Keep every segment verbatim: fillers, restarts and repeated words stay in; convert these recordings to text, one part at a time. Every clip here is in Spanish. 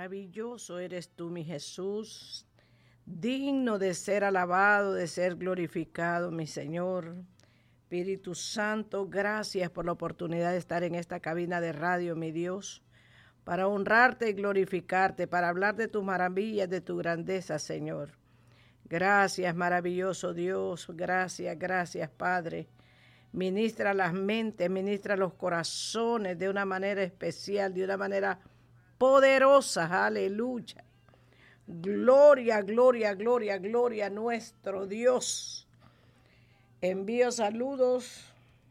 Maravilloso eres tú, mi Jesús, digno de ser alabado, de ser glorificado, mi Señor. Espíritu Santo, gracias por la oportunidad de estar en esta cabina de radio, mi Dios, para honrarte y glorificarte, para hablar de tus maravillas, de tu grandeza, Señor. Gracias, maravilloso Dios, gracias, gracias, Padre. Ministra las mentes, ministra los corazones de una manera especial, de una manera poderosa, aleluya. Gloria, gloria, gloria, gloria a nuestro Dios. Envío saludos,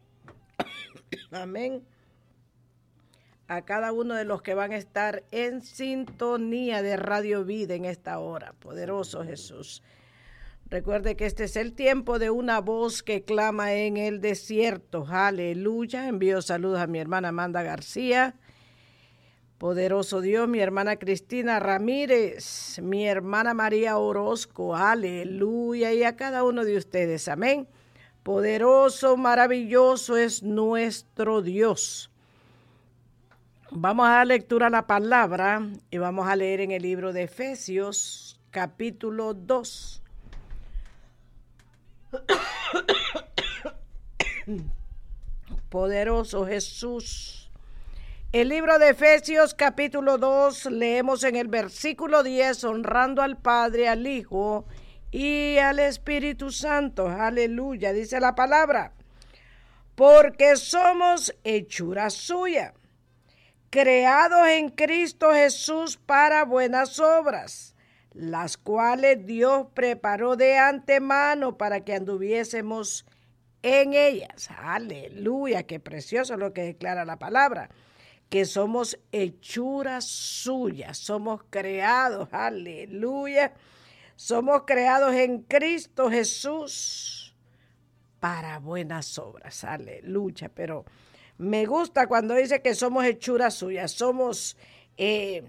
amén, a cada uno de los que van a estar en sintonía de Radio Vida en esta hora. Poderoso Jesús. Recuerde que este es el tiempo de una voz que clama en el desierto. Aleluya. Envío saludos a mi hermana Amanda García. Poderoso Dios, mi hermana Cristina Ramírez, mi hermana María Orozco. Aleluya. Y a cada uno de ustedes. Amén. Poderoso, maravilloso es nuestro Dios. Vamos a dar lectura a la palabra y vamos a leer en el libro de Efesios, capítulo dos. Poderoso Jesús. El libro de Efesios capítulo dos, leemos en el versículo diez, honrando al Padre, al Hijo y al Espíritu Santo. Aleluya, dice la palabra. Porque somos hechura suya, creados en Cristo Jesús para buenas obras, las cuales Dios preparó de antemano para que anduviésemos en ellas. Aleluya, qué precioso lo que declara la palabra, que somos hechuras suyas, somos creados, aleluya, somos creados en Cristo Jesús para buenas obras, aleluya. Pero me gusta cuando dice que somos hechuras suyas, somos... Eh,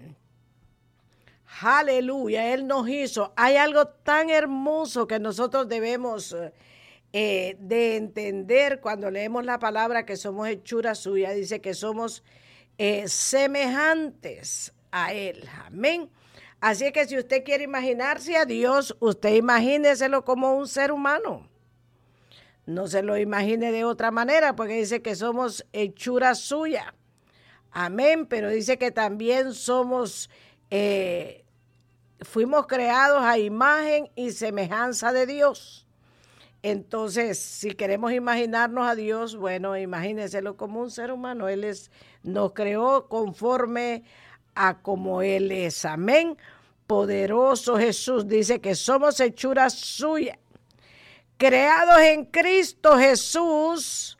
Aleluya, Él nos hizo. Hay algo tan hermoso que nosotros debemos eh, de entender cuando leemos la palabra que somos hechura suya. Dice que somos eh, semejantes a Él. Amén. Así que si usted quiere imaginarse a Dios, usted imagíneselo como un ser humano. No se lo imagine de otra manera, porque dice que somos hechura suya. Amén, pero dice que también somos... Eh, Fuimos creados a imagen y semejanza de Dios. Entonces, si queremos imaginarnos a Dios, bueno, imagínenselo como un ser humano. Él es, nos creó conforme a como Él es. Amén. Poderoso Jesús dice que somos hechuras suyas, creados en Cristo Jesús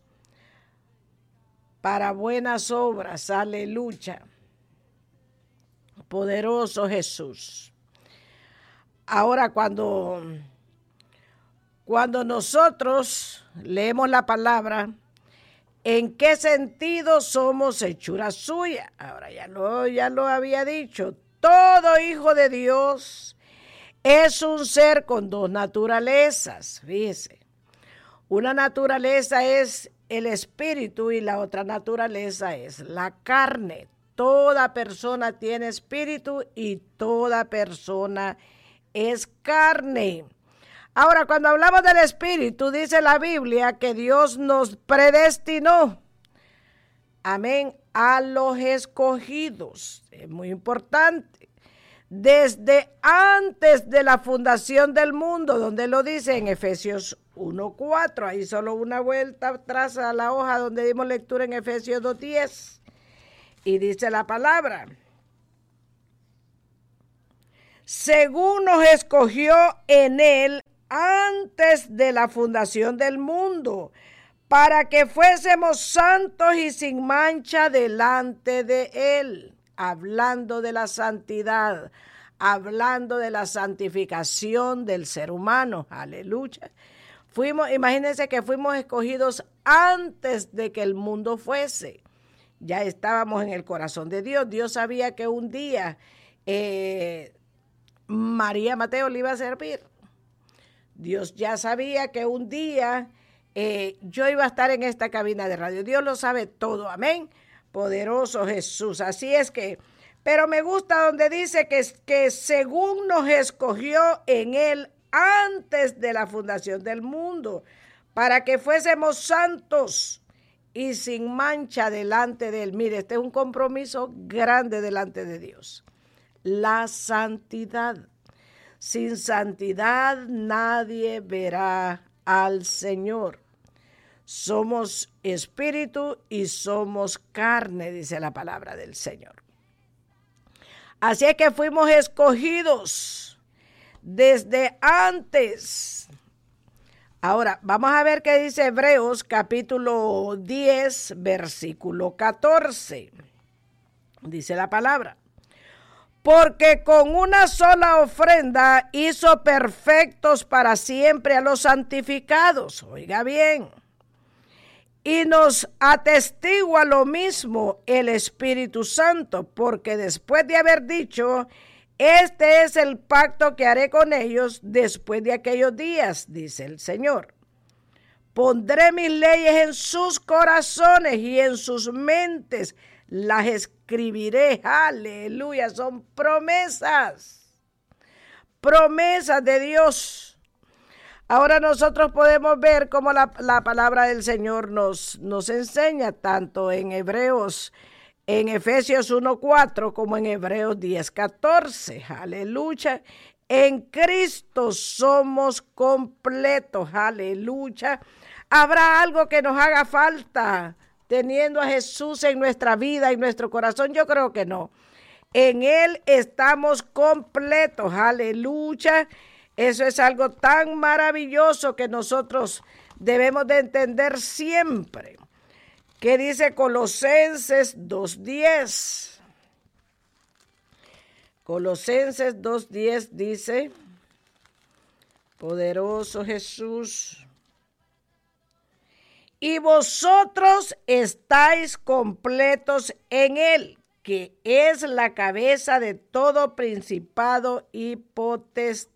para buenas obras. Aleluya. Poderoso Jesús. Ahora, cuando, cuando nosotros leemos la palabra, ¿en qué sentido somos hechura suya? Ahora ya lo, ya lo había dicho. Todo hijo de Dios es un ser con dos naturalezas. Fíjese, una naturaleza es el espíritu y la otra naturaleza es la carne. Toda persona tiene espíritu y toda persona es carne. Ahora, cuando hablamos del espíritu, dice la Biblia que Dios nos predestinó, amén, a los escogidos. Es muy importante. Desde antes de la fundación del mundo, donde lo dice en Efesios uno cuatro, ahí solo una vuelta atrás a la hoja donde dimos lectura en Efesios dos diez. Y dice la palabra, según nos escogió en Él antes de la fundación del mundo, para que fuésemos santos y sin mancha delante de Él. Hablando de la santidad, hablando de la santificación del ser humano. Aleluya. Fuimos, imagínense que fuimos escogidos antes de que el mundo fuese. Ya estábamos en el corazón de Dios. Dios sabía que un día eh, María Mateo le iba a servir. Dios ya sabía que un día eh, yo iba a estar en esta cabina de radio. Dios lo sabe todo. Amén. Poderoso Jesús. Así es que Pero me gusta donde dice que, que según nos escogió en él antes de la fundación del mundo, para que fuésemos santos y sin mancha delante de él. Mire, este es un compromiso grande delante de Dios. La santidad. Sin santidad nadie verá al Señor. Somos espíritu y somos carne, dice la palabra del Señor. Así es que fuimos escogidos desde antes. Ahora, vamos a ver qué dice Hebreos capítulo diez, versículo catorce. Dice la palabra. Porque con una sola ofrenda hizo perfectos para siempre a los santificados. Oiga bien. Y nos atestigua lo mismo el Espíritu Santo, porque después de haber dicho, este es el pacto que haré con ellos después de aquellos días, dice el Señor. Pondré mis leyes en sus corazones y en sus mentes las escribiré. Aleluya, son promesas, promesas de Dios. Ahora nosotros podemos ver cómo la, la palabra del Señor nos, nos enseña tanto en Hebreos, en Efesios uno cuatro como en Hebreos diez catorce. Aleluya. En Cristo somos completos. Aleluya. ¿Habrá algo que nos haga falta teniendo a Jesús en nuestra vida, en nuestro corazón? Yo creo que no. En Él estamos completos. Aleluya. Eso es algo tan maravilloso que nosotros debemos de entender siempre. ¿Qué dice Colosenses dos diez? Colosenses dos diez dice, poderoso Jesús, y vosotros estáis completos en Él, que es la cabeza de todo principado y potestad.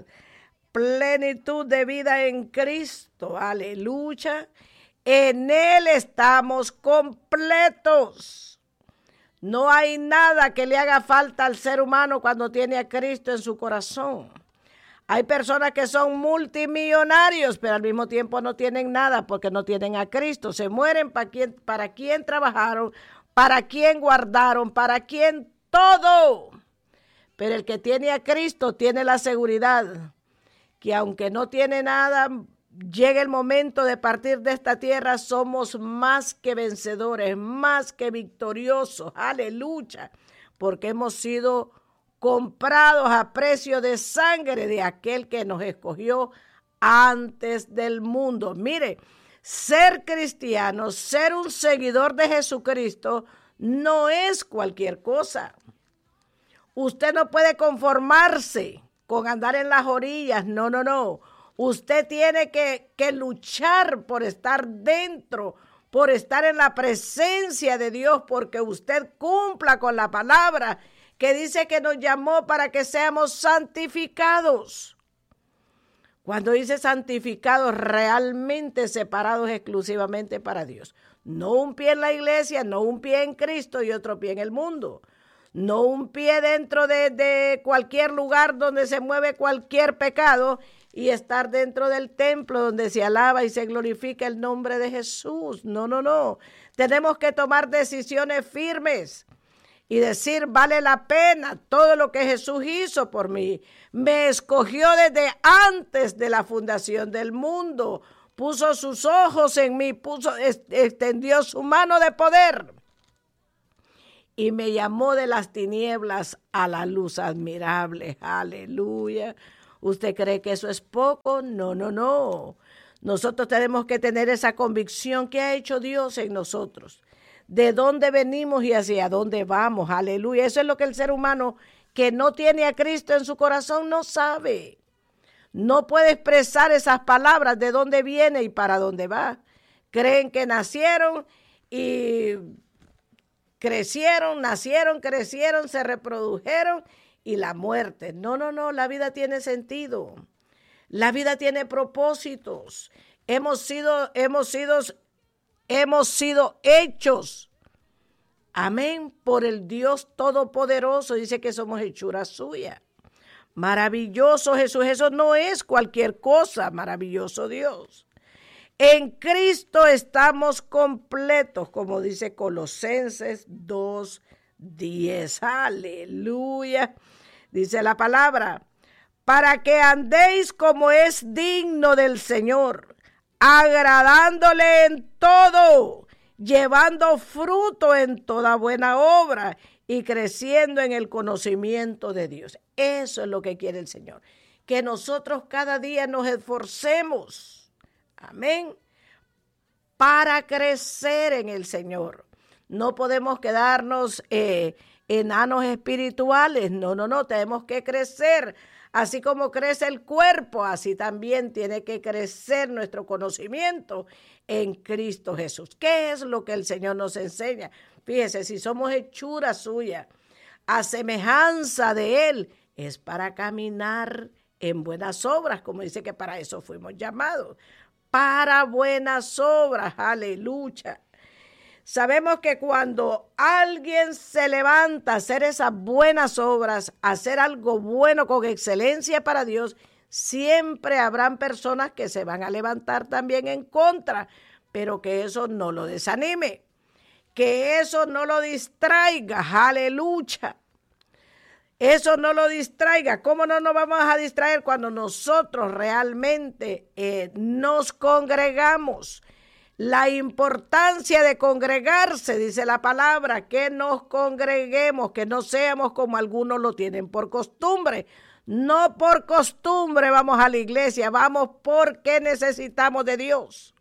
Plenitud de vida en Cristo, aleluya. En Él estamos completos. No hay nada que le haga falta al ser humano cuando tiene a Cristo en su corazón. Hay personas que son multimillonarios, pero al mismo tiempo no tienen nada porque no tienen a Cristo. Se mueren para quién, para quién trabajaron, para quién guardaron, para quién todo. Pero el que tiene a Cristo tiene la seguridad que aunque no tiene nada, llega el momento de partir de esta tierra, somos más que vencedores, más que victoriosos. Aleluya. Porque hemos sido comprados a precio de sangre de aquel que nos escogió antes del mundo. Mire, ser cristiano, ser un seguidor de Jesucristo, no es cualquier cosa. Usted no puede conformarse con andar en las orillas, no, no, no. Usted tiene que, que luchar por estar dentro, por estar en la presencia de Dios, porque usted cumpla con la palabra que dice que nos llamó para que seamos santificados. Cuando dice santificados, realmente separados exclusivamente para Dios. No un pie en la iglesia, no un pie en Cristo y otro pie en el mundo. No un pie dentro de, de cualquier lugar donde se mueve cualquier pecado y estar dentro del templo donde se alaba y se glorifica el nombre de Jesús. No, no, no. Tenemos que tomar decisiones firmes y decir, vale la pena todo lo que Jesús hizo por mí. Me escogió desde antes de la fundación del mundo. Puso sus ojos en mí, puso, extendió su mano de poder. Y me llamó de las tinieblas a la luz admirable. Aleluya. ¿Usted cree que eso es poco? No, no, no. Nosotros tenemos que tener esa convicción que ha hecho Dios en nosotros. De dónde venimos y hacia dónde vamos. Aleluya. Eso es lo que el ser humano que no tiene a Cristo en su corazón no sabe. No puede expresar esas palabras de dónde viene y para dónde va. Creen que nacieron y crecieron, nacieron, crecieron, se reprodujeron y la muerte. No, no, no, la vida tiene sentido. La vida tiene propósitos. Hemos sido, hemos sido, hemos sido hechos Amén, por el Dios Todopoderoso, dice que somos hechura suya. Maravilloso Jesús, eso no es cualquier cosa, maravilloso Dios. En Cristo estamos completos, como dice Colosenses dos diez. Aleluya. Dice la palabra, para que andéis como es digno del Señor, agradándole en todo, llevando fruto en toda buena obra y creciendo en el conocimiento de Dios. Eso es lo que quiere el Señor, que nosotros cada día nos esforcemos. Amén. Para crecer en el Señor. No podemos quedarnos eh, enanos espirituales. No, no, no. Tenemos que crecer. Así como crece el cuerpo, así también tiene que crecer nuestro conocimiento en Cristo Jesús. ¿Qué es lo que el Señor nos enseña? Fíjese, si somos hechura suya, a semejanza de Él, es para caminar en buenas obras, como dice que para eso fuimos llamados. Para buenas obras, aleluya. Sabemos que cuando alguien se levanta a hacer esas buenas obras, a hacer algo bueno con excelencia para Dios, siempre habrán personas que se van a levantar también en contra, pero que eso no lo desanime, que eso no lo distraiga, aleluya. Eso no lo distraiga. ¿Cómo no nos vamos a distraer cuando nosotros realmente eh, nos congregamos? La importancia de congregarse, dice la palabra, que nos congreguemos, que no seamos como algunos lo tienen por costumbre. No por costumbre vamos a la iglesia, vamos porque necesitamos de Dios.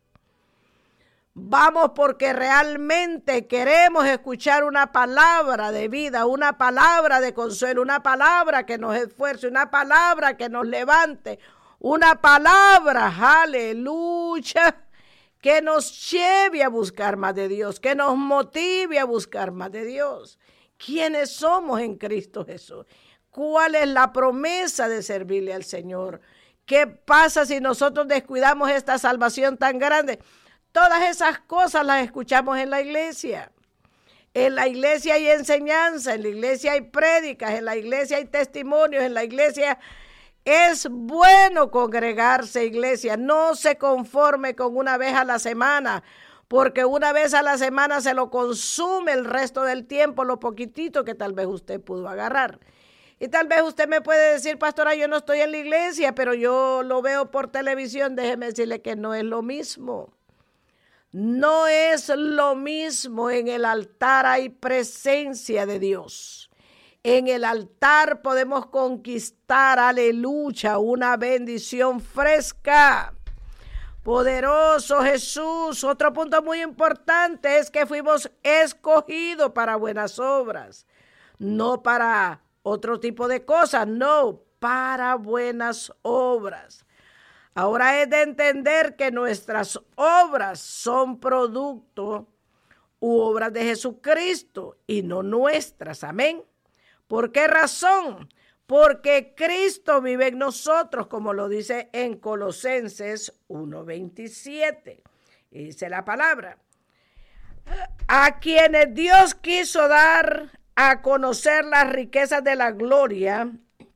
Vamos porque realmente queremos escuchar una palabra de vida, una palabra de consuelo, una palabra que nos esfuerce, una palabra que nos levante, una palabra, aleluya, que nos lleve a buscar más de Dios, que nos motive a buscar más de Dios. ¿Quiénes somos en Cristo Jesús? ¿Cuál es la promesa de servirle al Señor? ¿Qué pasa si nosotros descuidamos esta salvación tan grande? Todas esas cosas las escuchamos en la iglesia. En la iglesia hay enseñanza, en la iglesia hay prédicas, en la iglesia hay testimonios, en la iglesia es bueno congregarse, iglesia. No se conforme con una vez a la semana, porque una vez a la semana se lo consume el resto del tiempo, lo poquitito que tal vez usted pudo agarrar. Y tal vez usted me puede decir, pastora, yo no estoy en la iglesia, pero yo lo veo por televisión. Déjeme decirle que no es lo mismo. No es lo mismo. En el altar hay presencia de Dios. En el altar podemos conquistar, aleluya, una bendición fresca. Poderoso Jesús. Otro punto muy importante es que fuimos escogidos para buenas obras, no para otro tipo de cosas, no, para buenas obras. Ahora es de entender que nuestras obras son producto u obras de Jesucristo y no nuestras, amén. ¿Por qué razón? Porque Cristo vive en nosotros, como lo dice en Colosenses uno veintisiete. Y dice la palabra, a quienes Dios quiso dar a conocer las riquezas de la gloria,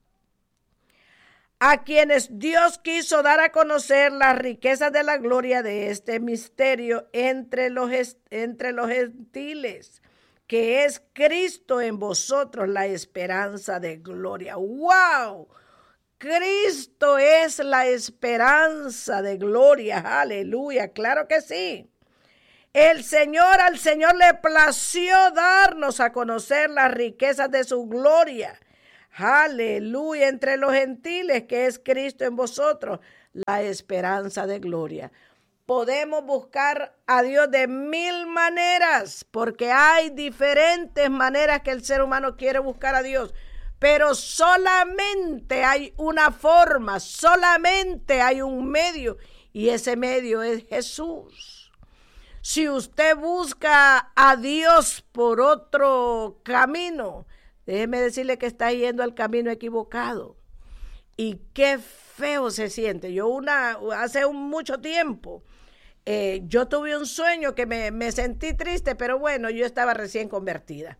a quienes Dios quiso dar a conocer las riquezas de la gloria de este misterio entre los, entre los gentiles, que es Cristo en vosotros, la esperanza de gloria. ¡Wow! Cristo es la esperanza de gloria. ¡Aleluya! Claro que sí. El Señor, al Señor le plació darnos a conocer las riquezas de su gloria. Aleluya, entre los gentiles, que es Cristo en vosotros, la esperanza de gloria. Podemos buscar a Dios de mil maneras, porque hay diferentes maneras que el ser humano quiere buscar a Dios, pero solamente hay una forma, solamente hay un medio, y ese medio es Jesús. Si usted busca a Dios por otro camino, déjeme decirle que está yendo al camino equivocado. Y qué feo se siente. Yo una hace un mucho tiempo eh, yo tuve un sueño que me, me sentí triste, pero bueno, yo estaba recién convertida.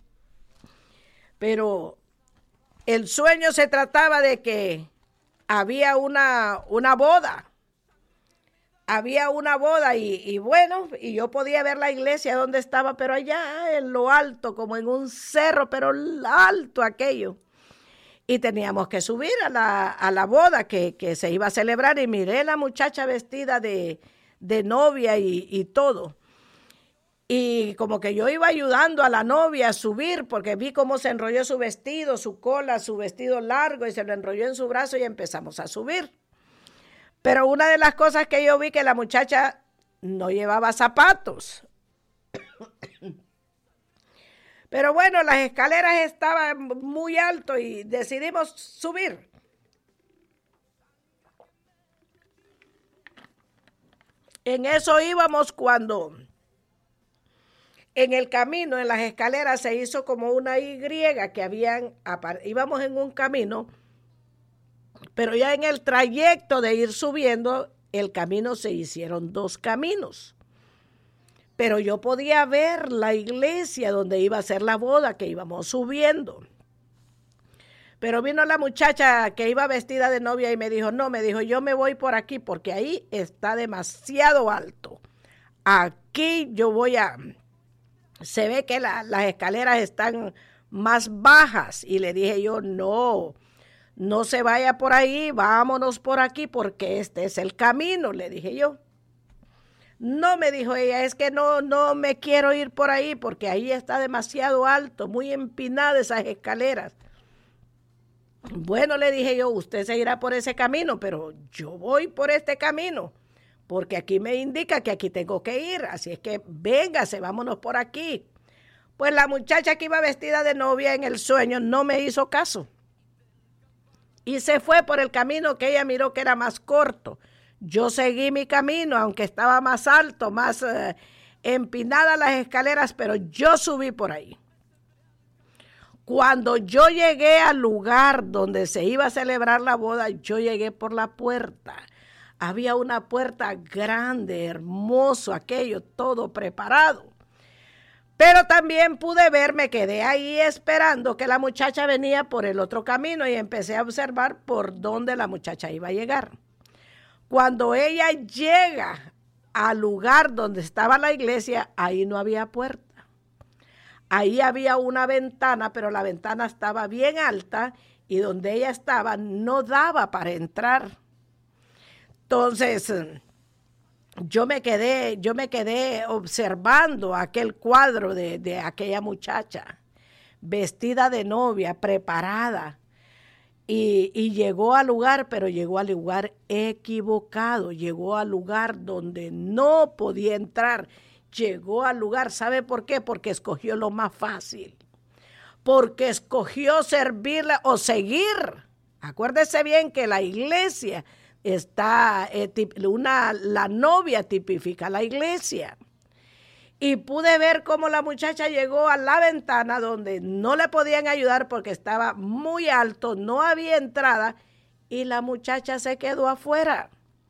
Pero el sueño se trataba de que había una, una boda. Había una boda y, y bueno, y yo podía ver la iglesia donde estaba, pero allá en lo alto, como en un cerro, pero alto aquello. Y teníamos que subir a la, a la boda que, que se iba a celebrar y miré a la muchacha vestida de, de novia y, y todo. Y como que yo iba ayudando a la novia a subir porque vi cómo se enrolló su vestido, su cola, su vestido largo y se lo enrolló en su brazo y empezamos a subir. Pero una de las cosas que yo vi que la muchacha no llevaba zapatos. Pero bueno, las escaleras estaban muy alto y decidimos subir. En eso íbamos cuando en el camino, en las escaleras, se hizo como una Y que habían, íbamos en un camino, pero ya en el trayecto de ir subiendo, el camino se hicieron dos caminos. Pero yo podía ver la iglesia donde iba a ser la boda, que íbamos subiendo. Pero vino la muchacha que iba vestida de novia y me dijo, no, me dijo, yo me voy por aquí porque ahí está demasiado alto. Aquí yo voy a... Se ve que la, las escaleras están más bajas. Y le dije yo, no, no se vaya por ahí, vámonos por aquí porque este es el camino, le dije yo. No, me dijo ella, es que no, no me quiero ir por ahí porque ahí está demasiado alto, muy empinada esas escaleras. Bueno, le dije yo, usted se irá por ese camino, pero yo voy por este camino, porque aquí me indica que aquí tengo que ir, así es que véngase, vámonos por aquí. Pues la muchacha que iba vestida de novia en el sueño no me hizo caso y se fue por el camino que ella miró que era más corto. Yo seguí mi camino, aunque estaba más alto, más eh, empinadas las escaleras, pero yo subí por ahí. Cuando yo llegué al lugar donde se iba a celebrar la boda, yo llegué por la puerta. Había una puerta grande, hermoso, aquello, todo preparado. Pero también pude ver, me quedé ahí esperando que la muchacha venía por el otro camino y empecé a observar por dónde la muchacha iba a llegar. Cuando ella llega al lugar donde estaba la iglesia, ahí no había puerta. Ahí había una ventana, pero la ventana estaba bien alta y donde ella estaba no daba para entrar. Entonces, yo me quedé, yo me quedé observando aquel cuadro de, de aquella muchacha, vestida de novia, preparada. Y, y llegó al lugar, pero llegó al lugar equivocado, llegó al lugar donde no podía entrar, llegó al lugar, ¿sabe por qué? Porque escogió lo más fácil, porque escogió servirle o seguir. Acuérdese bien que la iglesia está, eh, una, la novia tipifica la iglesia. Y pude ver cómo la muchacha llegó a la ventana donde no le podían ayudar porque estaba muy alto, no había entrada y la muchacha se quedó afuera.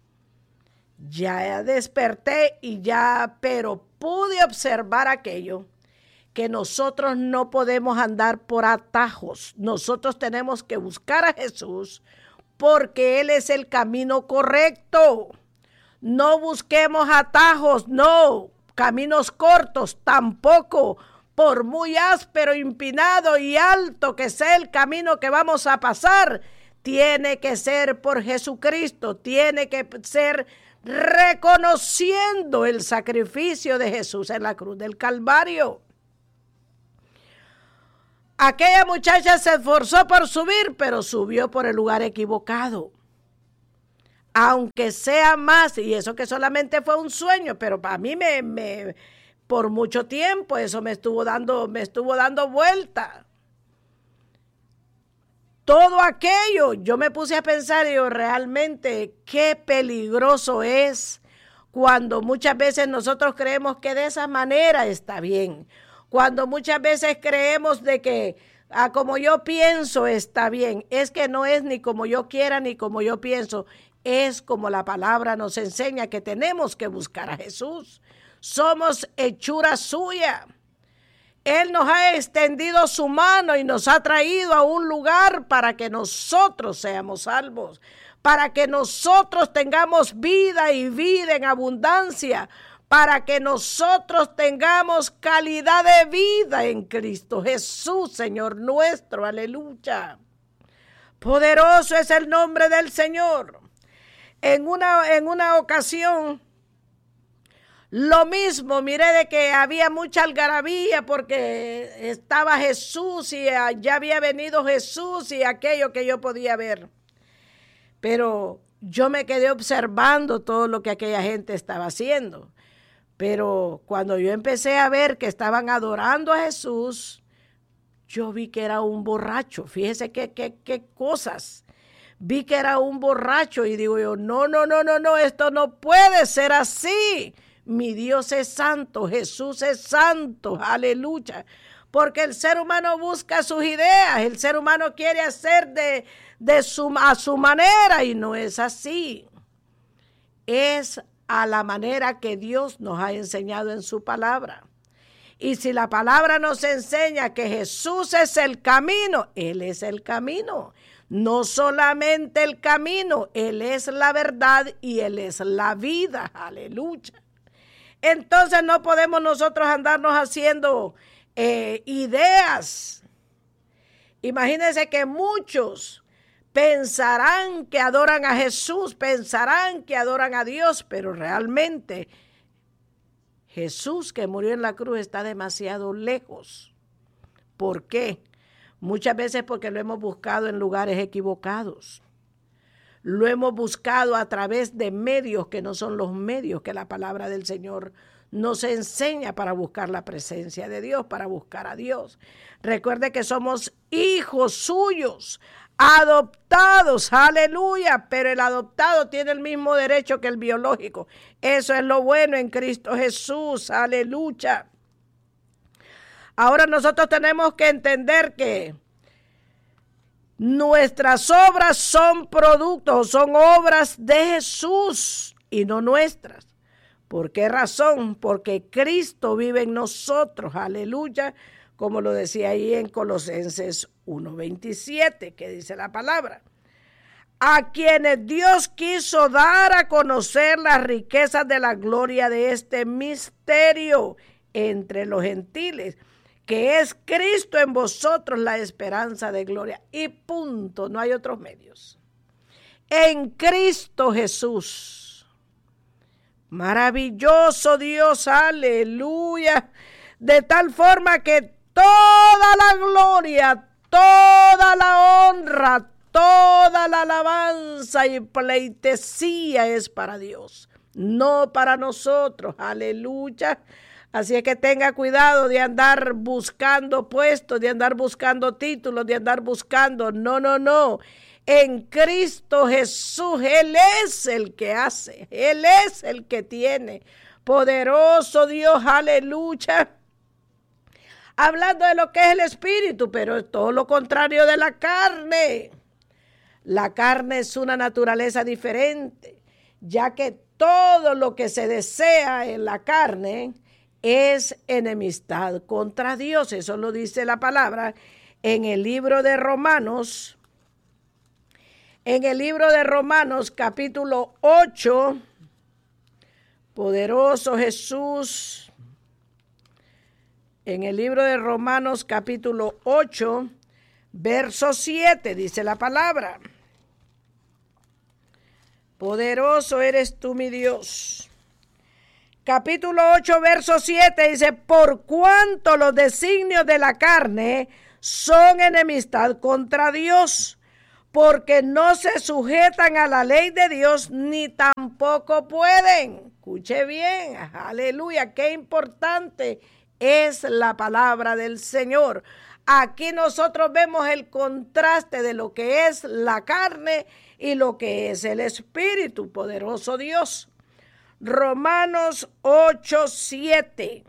Ya desperté y ya, pero pude observar aquello, que nosotros no podemos andar por atajos. Nosotros tenemos que buscar a Jesús porque Él es el camino correcto. No busquemos atajos, no. Caminos cortos, tampoco, por muy áspero, empinado y alto que sea el camino que vamos a pasar, tiene que ser por Jesucristo, tiene que ser reconociendo el sacrificio de Jesús en la cruz del Calvario. Aquella muchacha se esforzó por subir, pero subió por el lugar equivocado. Aunque sea más, y eso que solamente fue un sueño, pero para mí me, me por mucho tiempo eso me estuvo dando, me estuvo dando vuelta. Todo aquello, yo me puse a pensar, y yo, realmente qué peligroso es cuando muchas veces nosotros creemos que de esa manera está bien. Cuando muchas veces creemos de que ah, como yo pienso está bien. Es que no es ni como yo quiera ni como yo pienso. es como la palabra nos enseña que tenemos que buscar a Jesús. Somos hechura suya. Él nos ha extendido su mano y nos ha traído a un lugar para que nosotros seamos salvos, para que nosotros tengamos vida y vida en abundancia, para que nosotros tengamos calidad de vida en Cristo Jesús, Señor nuestro. Aleluya. Poderoso es el nombre del Señor. En una, en una ocasión, lo mismo, miré de que había mucha algarabía porque estaba Jesús y ya había venido Jesús y aquello que yo podía ver. Pero yo me quedé observando todo lo que aquella gente estaba haciendo. Pero cuando yo empecé a ver que estaban adorando a Jesús, yo vi que era un borracho. Fíjese qué, qué, qué cosas. Vi que era un borracho y digo yo, no, no, no, no, no, esto no puede ser así. Mi Dios es santo, Jesús es santo, aleluya. Porque el ser humano busca sus ideas, el ser humano quiere hacer de, de su, a su manera y no es así. Es a la manera que Dios nos ha enseñado en su palabra. Y si la palabra nos enseña que Jesús es el camino, Él es el camino. No solamente el camino, Él es la verdad y Él es la vida, aleluya. Entonces no podemos nosotros andarnos haciendo eh, ideas. Imagínense que muchos pensarán que adoran a Jesús, pensarán que adoran a Dios, pero realmente Jesús que murió en la cruz está demasiado lejos. ¿Por qué? Muchas veces porque lo hemos buscado en lugares equivocados. Lo hemos buscado a través de medios que no son los medios que la palabra del Señor nos enseña para buscar la presencia de Dios, para buscar a Dios. Recuerde que somos hijos suyos, adoptados, aleluya, pero el adoptado tiene el mismo derecho que el biológico. Eso es lo bueno en Cristo Jesús, aleluya. Ahora nosotros tenemos que entender que nuestras obras son productos, son obras de Jesús y no nuestras. ¿Por qué razón? Porque Cristo vive en nosotros, aleluya, como lo decía ahí en Colosenses uno veintisiete, que dice la palabra. A quienes Dios quiso dar a conocer las riquezas de la gloria de este misterio entre los gentiles, que es Cristo en vosotros la esperanza de gloria. Y punto, no hay otros medios. En Cristo Jesús. Maravilloso Dios, aleluya. De tal forma que toda la gloria, toda la honra, toda la alabanza y pleitesía es para Dios, no para nosotros, aleluya. Así es que tenga cuidado de andar buscando puestos, de andar buscando títulos, de andar buscando. No, no, no. En Cristo Jesús, Él es el que hace. Él es el que tiene. Poderoso Dios, aleluya. Hablando de lo que es el espíritu, pero es todo lo contrario de la carne. La carne es una naturaleza diferente, ya que todo lo que se desea en la carne es enemistad contra Dios. Eso lo dice la palabra en el libro de Romanos, en el libro de Romanos capítulo ocho, poderoso Jesús, en el libro de Romanos capítulo ocho, verso siete, dice la palabra. Poderoso eres tú, mi Dios. Capítulo ocho, verso siete dice, por cuanto los designios de la carne son enemistad contra Dios, porque no se sujetan a la ley de Dios, ni tampoco pueden. Escuche bien, aleluya, qué importante es la palabra del Señor. Aquí nosotros vemos el contraste de lo que es la carne y lo que es el espíritu, poderoso Dios. Romanos ocho, siete.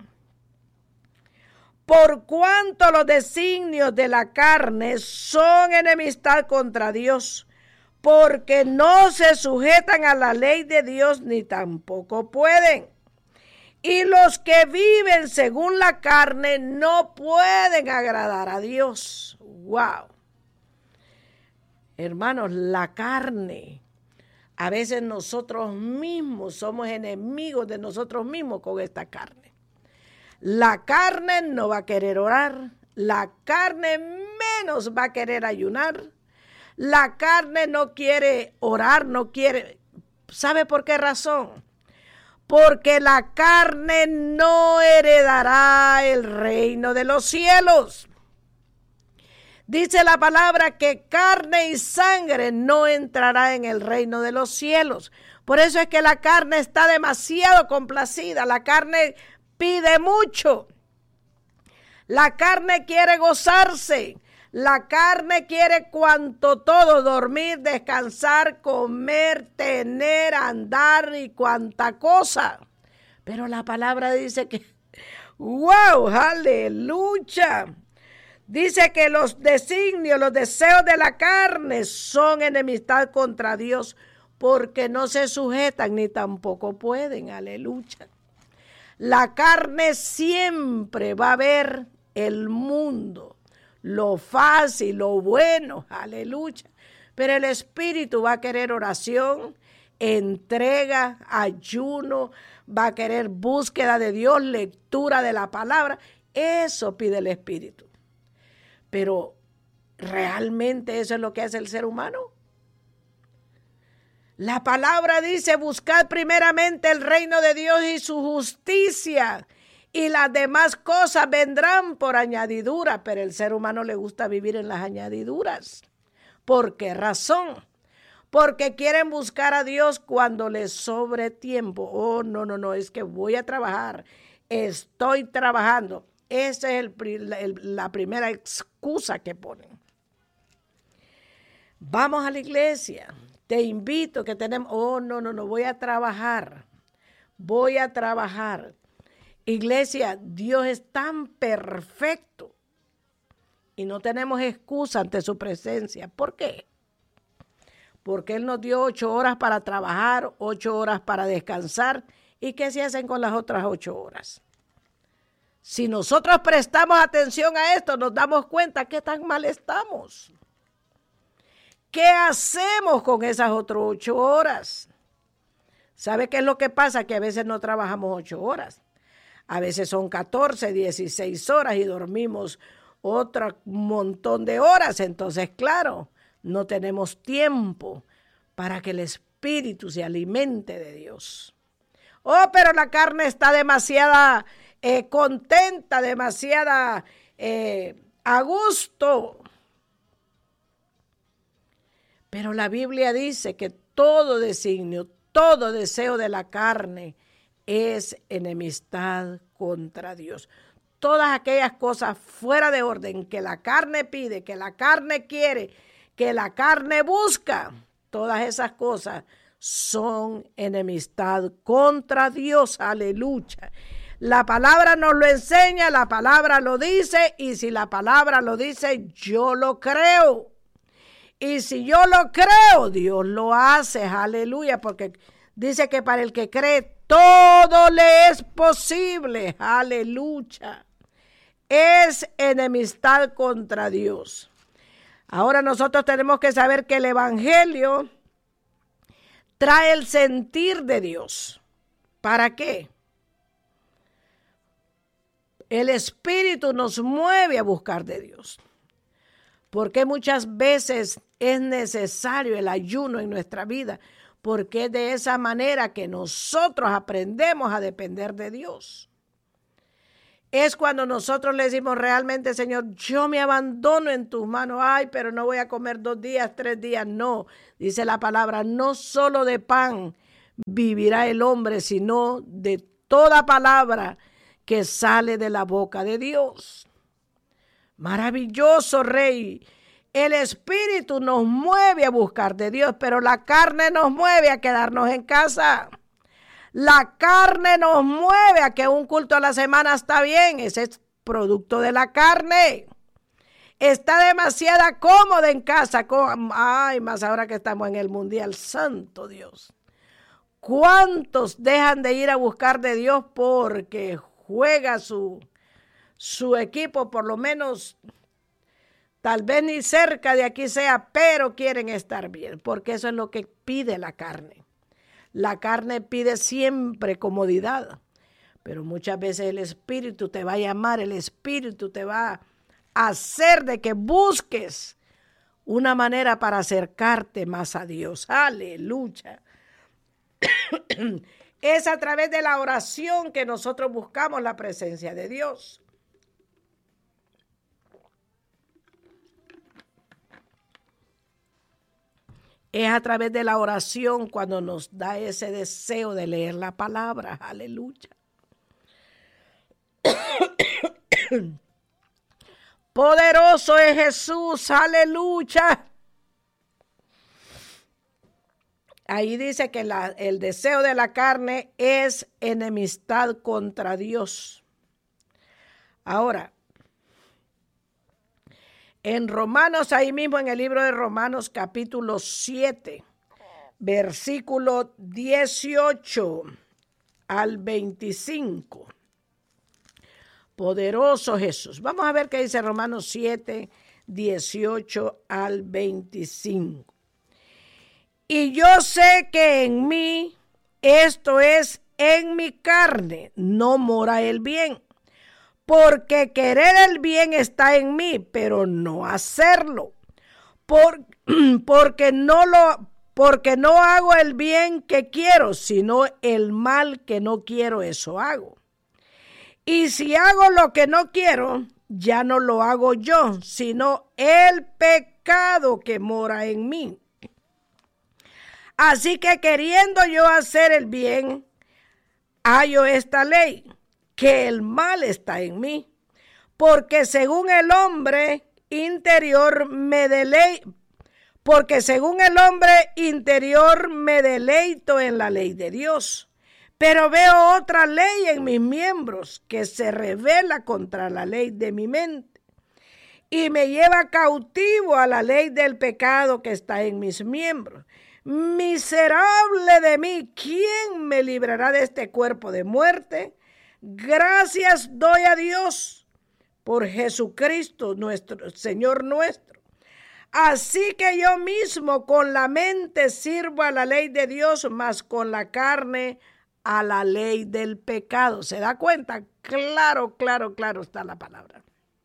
Por cuanto los designios de la carne son enemistad contra Dios, porque no se sujetan a la ley de Dios ni tampoco pueden. Y los que viven según la carne no pueden agradar a Dios. ¡Wow! Hermanos, la carne. A veces nosotros mismos somos enemigos de nosotros mismos con esta carne. La carne no va a querer orar. La carne menos va a querer ayunar. La carne no quiere orar, no quiere. ¿Sabe por qué razón? Porque la carne no heredará el reino de los cielos. Dice la palabra que carne y sangre no entrará en el reino de los cielos. Por eso es que la carne está demasiado complacida. La carne pide mucho. La carne quiere gozarse. La carne quiere cuanto todo, dormir, descansar, comer, tener, andar y cuanta cosa. Pero la palabra dice que, wow, aleluya. Dice que los designios, los deseos de la carne son enemistad contra Dios porque no se sujetan ni tampoco pueden, aleluya. La carne siempre va a ver el mundo, lo fácil, lo bueno, aleluya. Pero el espíritu va a querer oración, entrega, ayuno, va a querer búsqueda de Dios, lectura de la palabra. Eso pide el espíritu. Pero ¿realmente eso es lo que hace el ser humano? La palabra dice, buscad primeramente el reino de Dios y su justicia, y las demás cosas vendrán por añadidura. Pero el ser humano le gusta vivir en las añadiduras. ¿Por qué razón? Porque quieren buscar a Dios cuando les sobre tiempo. Oh, no, no, no, es que voy a trabajar, estoy trabajando. Esa es el, el, la primera excusa que ponen. Vamos a la iglesia. Te invito que tenemos, oh, no, no, no, voy a trabajar. Voy a trabajar. Iglesia, Dios es tan perfecto y no tenemos excusa ante su presencia. ¿Por qué? Porque Él nos dio ocho horas para trabajar, ocho horas para descansar. ¿Y qué se hacen con las otras ocho horas? Si nosotros prestamos atención a esto, nos damos cuenta que tan mal estamos. ¿Qué hacemos con esas otras ocho horas? ¿Sabe qué es lo que pasa? Que a veces no trabajamos ocho horas. A veces son catorce, dieciséis horas y dormimos otro montón de horas. Entonces, claro, no tenemos tiempo para que el espíritu se alimente de Dios. Oh, pero la carne está demasiada eh, contenta, demasiada eh, a gusto. Pero la Biblia dice que todo designio, todo deseo de la carne es enemistad contra Dios. Todas aquellas cosas fuera de orden que la carne pide, que la carne quiere, que la carne busca, todas esas cosas son enemistad contra Dios. Aleluya. La palabra nos lo enseña, la palabra lo dice, y si la palabra lo dice, yo lo creo. Y si yo lo creo, Dios lo hace. Aleluya, porque dice que para el que cree, todo le es posible. Aleluya. Es enemistad contra Dios. Ahora nosotros tenemos que saber que el evangelio trae el sentir de Dios. ¿Para qué? El espíritu nos mueve a buscar de Dios. Porque muchas veces es necesario el ayuno en nuestra vida. Porque es de esa manera que nosotros aprendemos a depender de Dios. Es cuando nosotros le decimos realmente, Señor, yo me abandono en tus manos. Ay, pero no voy a comer dos días, tres días. No, dice la palabra, no solo de pan vivirá el hombre, sino de toda palabra que sale de la boca de Dios. Maravilloso Rey. El espíritu nos mueve a buscar de Dios, pero la carne nos mueve a quedarnos en casa. La carne nos mueve a que un culto a la semana está bien. Ese es producto de la carne. está demasiado cómoda en casa. Ay, más ahora que estamos en el mundial, santo Dios. ¿Cuántos dejan de ir a buscar de Dios porque juega su, su equipo, por lo menos, tal vez ni cerca de aquí sea, pero quieren estar bien? Porque eso es lo que pide la carne. La carne pide siempre comodidad, pero muchas veces el Espíritu te va a llamar, el Espíritu te va a hacer de que busques una manera para acercarte más a Dios. Aleluya. Es a través de la oración que nosotros buscamos la presencia de Dios. Es a través de la oración cuando nos da ese deseo de leer la palabra. Aleluya. Poderoso es Jesús. Aleluya. Ahí dice que la, el deseo de la carne es enemistad contra Dios. Ahora, en Romanos, ahí mismo en el libro de Romanos capítulo siete, versículo dieciocho al veinticinco. Poderoso Jesús. Vamos a ver qué dice Romanos siete, dieciocho al veinticinco. Y yo sé que en mí, esto es, en mi carne, no mora el bien. Porque querer el bien está en mí, pero no hacerlo. Por, porque, no lo, porque no hago el bien que quiero, sino el mal que no quiero, eso hago. Y si hago lo que no quiero, ya no lo hago yo, sino el pecado que mora en mí. Así que queriendo yo hacer el bien, hallo esta ley, que el mal está en mí, porque según el hombre interior me deleito, porque según el hombre interior me deleito en la ley de Dios, pero veo otra ley en mis miembros que se revela contra la ley de mi mente y me lleva cautivo a la ley del pecado que está en mis miembros. Miserable de mí, ¿quién me librará de este cuerpo de muerte? Gracias doy a Dios por Jesucristo, nuestro Señor nuestro. Así que yo mismo con la mente sirvo a la ley de Dios, mas con la carne a la ley del pecado. ¿Se da cuenta? Claro, claro, claro está la palabra.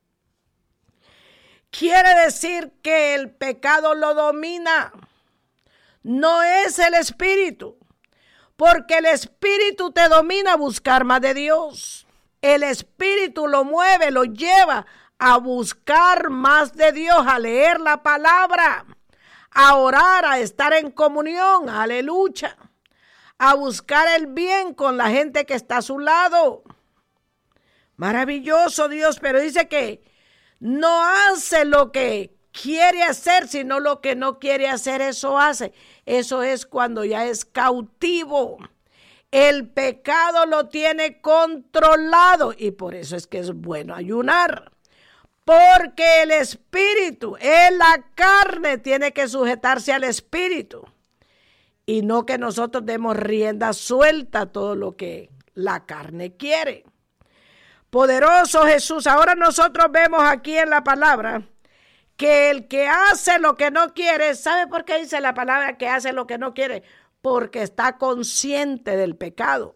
Quiere decir que el pecado lo domina. No es el espíritu, porque el espíritu te domina a buscar más de Dios. El espíritu lo mueve, lo lleva a buscar más de Dios, a leer la palabra, a orar, a estar en comunión, aleluya, a buscar el bien con la gente que está a su lado. Maravilloso Dios, pero dice que no hace lo que quiere hacer, sino lo que no quiere hacer, eso hace. Eso es cuando ya es cautivo. El pecado lo tiene controlado y por eso es que es bueno ayunar. Porque el espíritu, en la carne, tiene que sujetarse al espíritu. Y no que nosotros demos rienda suelta a todo lo que la carne quiere. Poderoso Jesús. Ahora nosotros vemos aquí en la palabra que el que hace lo que no quiere, ¿sabe por qué dice la palabra que hace lo que no quiere? Porque está consciente del pecado.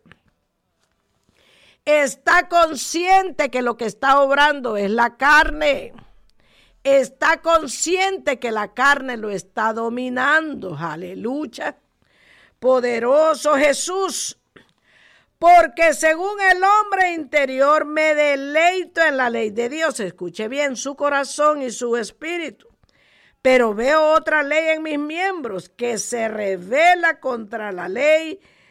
Está consciente que lo que está obrando es la carne. Está consciente que la carne lo está dominando. Aleluya. Poderoso Jesús. Porque según el hombre interior me deleito en la ley de Dios. Escuche bien, su corazón y su espíritu. Pero veo otra ley en mis miembros que se revela contra la ley